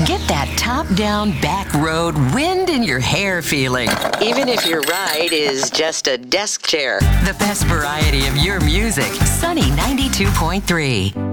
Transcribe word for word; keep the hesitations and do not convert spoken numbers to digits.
Get that top-down, back road, wind in your hair feeling, even if your ride is just a desk chair. The best variety of your music. Sunny ninety-two point three.